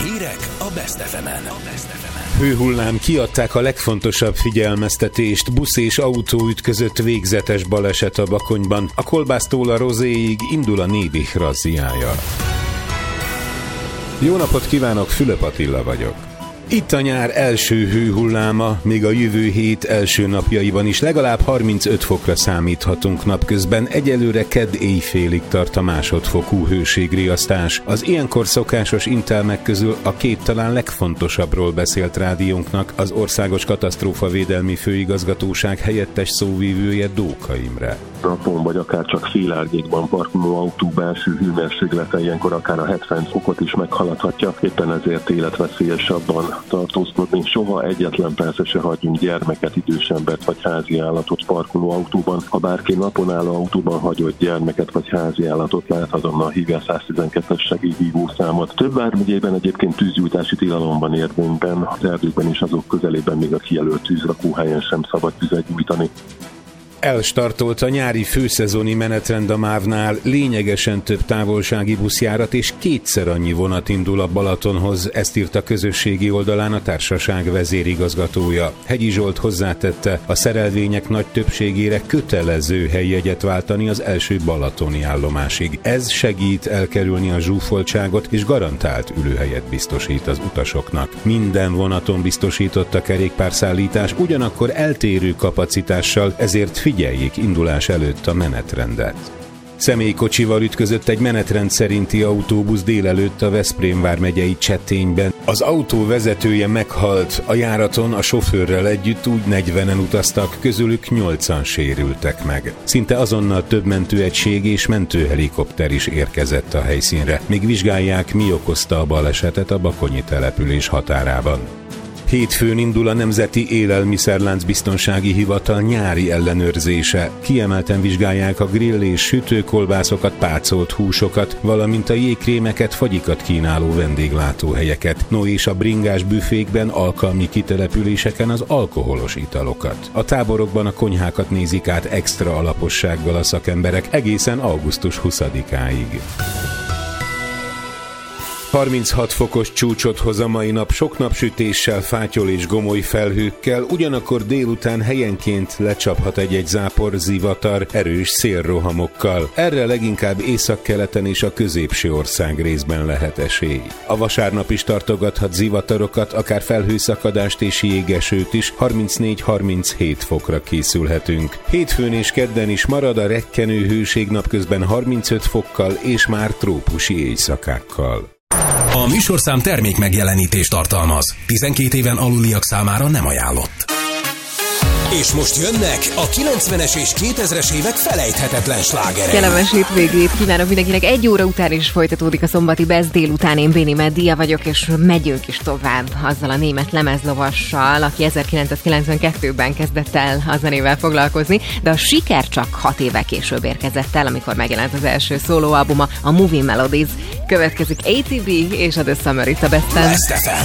Hírek a Best FM-en. Hőhullám, kiadták a legfontosabb figyelmeztetést, busz és autó ütközött végzetes baleset a Bakonyban. A kolbásztól a rozéig indul a Nédich razziája. Jó napot kívánok, Fülöp Attila vagyok. Itt a nyár első hőhulláma, még a jövő hét első napjaiban is legalább 35 fokra számíthatunk napközben, egyelőre kedd éjfélig tart a másodfokú hőségriasztás. Az ilyenkor szokásos intelmek közül a két talán legfontosabbról beszélt rádiónknak az Országos Katasztrófavédelmi Főigazgatóság helyettes szóvivője Dóka Imre. Napon vagy akár csak félárnyékban parkoló autó belső hőmérséklete ilyenkor akár a 70 fokot is meghaladhatja, éppen ezért életveszélyesabban tartózkodni. Soha egyetlen percre se hagyjunk gyermeket, idős embert vagy házi állatot parkoló autóban. Ha bárki napon álló autóban hagyott gyermeket vagy házi állatot lát, azonnal hívja a 112-es segélyhívó számot. Több vármegyében egyébként tűzgyújtási tilalomban érvényben, az erdőkben és azok közelében még a kijelölt tűzrakóhelyen sem szabad tüzet gyújtani. Elstartolt a nyári főszezoni menetrend a MÁV-nál, lényegesen több távolsági buszjárat és kétszer annyi vonat indul a Balatonhoz, ezt írt a közösségi oldalán a társaság vezérigazgatója. Hegyi Zsolt hozzátette, a szerelvények nagy többségére kötelező helyjegyet váltani az első balatoni állomásig. Ez segít elkerülni a zsúfoltságot és garantált ülőhelyet biztosít az utasoknak. Minden vonaton biztosított a kerékpárszállítás, ugyanakkor eltérő kapacitással, ezért figyeljék indulás előtt a menetrendet. Személykocsival ütközött egy menetrend szerinti autóbusz délelőtt a Veszprém vármegyei Csettényben. Az autó vezetője meghalt, a járaton a sofőrrel együtt úgy 40-en utaztak, közülük 8-an sérültek meg. Szinte azonnal több mentőegység és mentőhelikopter is érkezett a helyszínre. Még vizsgálják, mi okozta a balesetet a bakonyi település határában. Hétfőn indul a Nemzeti Élelmiszerlánc Biztonsági Hivatal nyári ellenőrzése. Kiemelten vizsgálják a grill és sütőkolbászokat, pácolt húsokat, valamint a jégkrémeket, fagyikat kínáló vendéglátóhelyeket. No és a bringás büfékben, alkalmi kitelepüléseken az alkoholos italokat. A táborokban a konyhákat nézik át extra alapossággal a szakemberek egészen augusztus 20-áig. 36 fokos csúcsot hoz a mai nap, sok napsütéssel, fátyol és gomoly felhőkkel, ugyanakkor délután helyenként lecsaphat egy-egy zápor, zivatar, erős szélrohamokkal. Erre leginkább északkeleten és a középső ország részben lehet esély. A vasárnap is tartogathat zivatarokat, akár felhőszakadást és jégesőt is, 34-37 fokra készülhetünk. Hétfőn és kedden is marad a rekkenő hőség, napközben 35 fokkal és már trópusi éjszakákkal. A műsorszám termék megjelenítést tartalmaz. 12 éven aluliak számára nem ajánlott. És most jönnek a 90-es és 2000-es évek felejthetetlen slágerei. Kellemes hétvégét kívánok mindenkinek. 1 óra után is folytatódik a szombati Best délután. Én Béni Meddia vagyok, és megyünk is tovább azzal a német lemezlovassal, aki 1992-ben kezdett el a zenével foglalkozni, de a siker csak 6 évvel később érkezett el, amikor megjelent az első szólóalbuma, a Moving Melodies. Következik ATB és a The Summer itt a Besten.